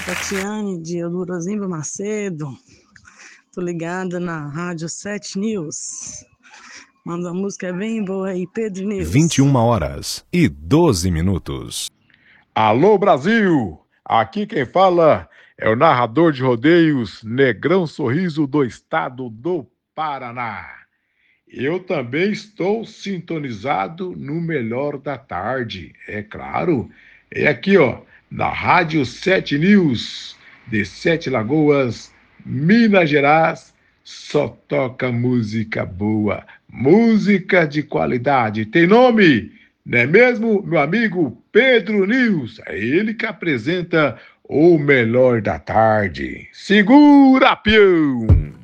Tatiane de Eldorozimba Macedo. Tô ligada na Rádio 7 News. Manda uma música bem boa aí, Pedro News. 21h12. Alô, Brasil! Aqui quem fala é o narrador de rodeios Negrão Sorriso do estado do Paraná. Eu também estou sintonizado no Melhor da Tarde, é claro. É aqui, ó, na Rádio 7 News, de Sete Lagoas, Minas Gerais, só toca música boa, música de qualidade. Tem nome, não é mesmo, meu amigo Pedro News? É ele que apresenta o Melhor da Tarde. Segura, peão!